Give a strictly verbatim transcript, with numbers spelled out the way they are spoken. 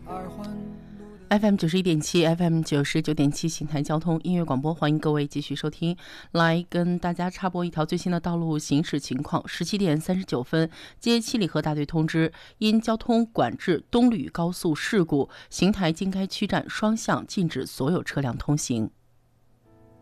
F M 九十一点七 ，F M 九十九点七，邢台交通音乐广播，欢迎各位继续收听。来跟大家插播一条最新的道路行驶情况。十七点三十九分，接七里河大队通知，因交通管制东吕高速事故，邢台经开区站双向禁止所有车辆通行。